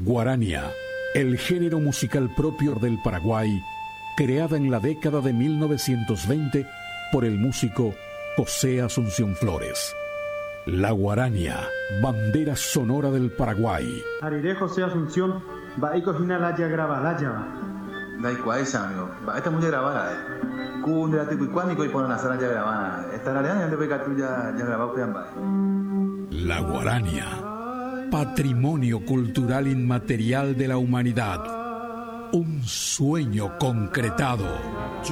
Guarania, el género musical propio del Paraguay, creada en la década de 1920 por el músico José Asunción Flores. La guarania, bandera sonora del Paraguay. Ariré José Asunción, va y cocina la ya graba la llava. Da igual, amigo, va esta muy grabada. Cunde la tipo y cuándo y ponen la sala ya grabada. Esta la ya te pega tú ya grabado que amba. La guarania, patrimonio cultural inmaterial de la humanidad. Un sueño concretado.